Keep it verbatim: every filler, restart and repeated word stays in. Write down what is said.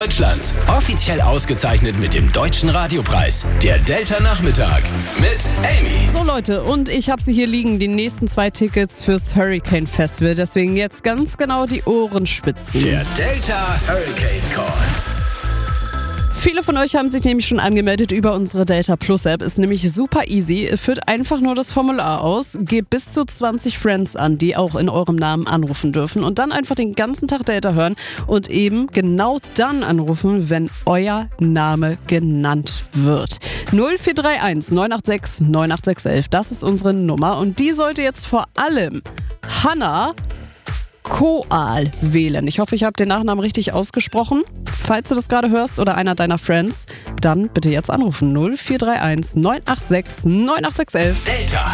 Deutschlands. Offiziell ausgezeichnet mit dem Deutschen Radiopreis. Der Delta Nachmittag mit Amy. So Leute, und ich habe sie hier liegen, die nächsten zwei Tickets fürs Hurricane Festival. Deswegen jetzt ganz genau die Ohren spitzen. Der Delta Hurricane Call. Viele von euch haben sich nämlich schon angemeldet über unsere Delta Plus App. Ist nämlich super easy. Füllt einfach nur das Formular aus, gebt bis zu zwanzig Friends an, die auch in eurem Namen anrufen dürfen. Und dann einfach den ganzen Tag Delta hören und eben genau dann anrufen, wenn euer Name genannt wird. null vier drei eins neun acht sechs neun acht sechs eins, das ist unsere Nummer. Und die sollte jetzt vor allem Hannah Koal wählen. Ich hoffe, ich habe den Nachnamen richtig ausgesprochen. Falls du das gerade hörst oder einer deiner Friends, dann bitte jetzt anrufen. null vier drei eins neun acht sechs neun acht sechs eins. Delta.